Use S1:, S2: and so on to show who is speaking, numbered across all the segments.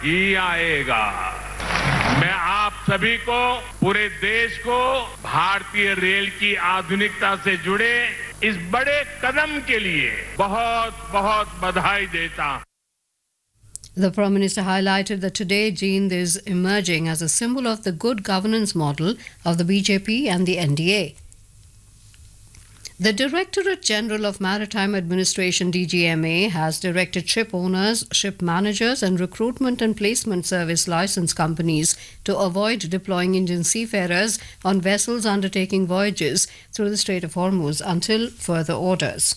S1: ही आएगा। मैं आप सभी को, पूरे देश को भारतीय रेल की आधुनिकता से जुड़े इस बड़े कदम के लिए बहुत बहुत बधाई देता हूं।
S2: The Prime Minister highlighted that today Jind is emerging as a symbol of the good governance model of the BJP and the NDA. The Directorate General of Maritime Administration (DGMA) has directed ship owners, ship managers and recruitment and placement service license companies to avoid deploying Indian seafarers on vessels undertaking voyages through the Strait of Hormuz until further orders.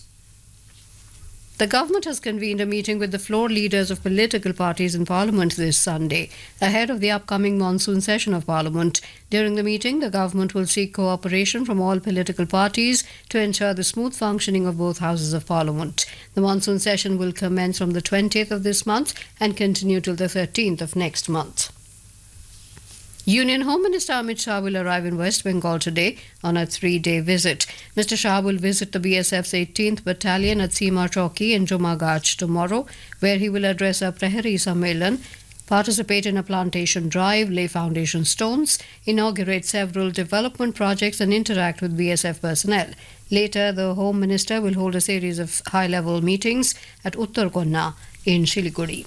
S2: The government has convened a meeting with the floor leaders of political parties in Parliament this Sunday, ahead of the upcoming monsoon session of Parliament. During the meeting, the government will seek cooperation from all political parties to ensure the smooth functioning of both houses of Parliament. The monsoon session will commence from the 20th of this month and continue till the 13th of next month. Union Home Minister Amit Shah will arrive in West Bengal today on a 3-day visit. Mr. Shah will visit the BSF's 18th Battalion at Seema Chowki in Jumagaj tomorrow, where he will address a Prahari Sammelan, participate in a plantation drive, lay foundation stones, inaugurate several development projects and interact with BSF personnel. Later, the Home Minister will hold a series of high-level meetings at Uttar Konna in Siliguri.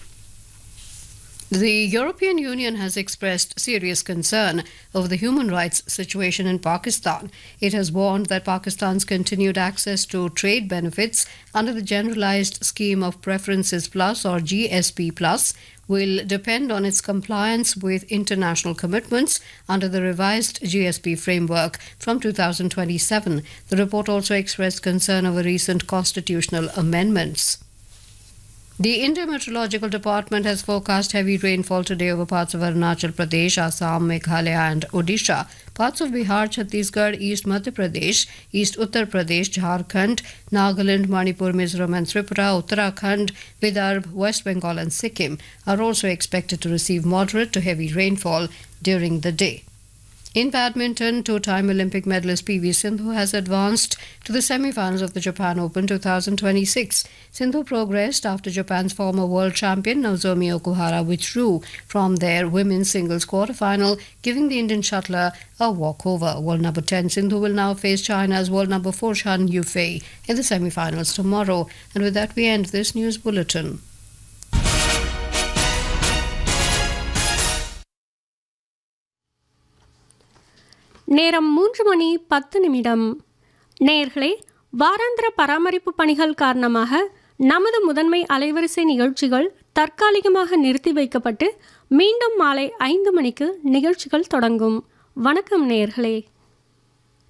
S2: The European Union has expressed serious concern over the human rights situation in Pakistan. It has warned that Pakistan's continued access to trade benefits under the Generalized Scheme of Preferences Plus or GSP Plus will depend on its compliance with international commitments under the revised GSP framework from 2027. The report also expressed concern over recent constitutional amendments. The Indian Meteorological Department has forecast heavy rainfall today over parts of Arunachal Pradesh, Assam, Meghalaya and Odisha, parts of Bihar, Chhattisgarh, East Madhya Pradesh, East Uttar Pradesh, Jharkhand, Nagaland, Manipur, Mizoram and Tripura, Uttarakhand, Vidarbha, West Bengal and Sikkim are also expected to receive moderate to heavy rainfall during the day. In badminton, two-time Olympic medalist PV Sindhu has advanced to the semi-finals of the Japan Open 2026. Sindhu progressed after Japan's former world champion Naomi Okuhara withdrew from their women's singles quarter-final, giving the Indian shuttler a walkover. World number 10 Sindhu will now face China's world number 4 Shan Yufei in the semi-finals tomorrow. And with that, we end this news bulletin.
S3: நேரம் 3:10. நேயர்களே, வாராந்திர பராமரிப்பு பணிகள் காரணமாக நமது முதன்மை அலைவரிசை நிகழ்ச்சிகள் தற்காலிகமாக நிறுத்தி வைக்கப்பட்டு மீண்டும் மாலை 5 மணிக்கு நிகழ்ச்சிகள் தொடங்கும். வணக்கம் நேயர்களே.